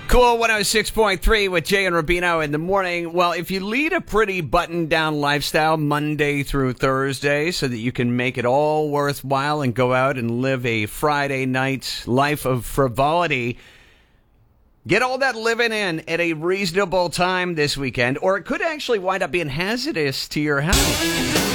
Cool 106.3 with Jay and Rubino in the morning. Well, if you lead a pretty buttoned-down lifestyle Monday through Thursday so that you can make it all worthwhile and go out and live a Friday night life of frivolity, get all that living in at a reasonable time this weekend, or it could actually wind up being hazardous to your health.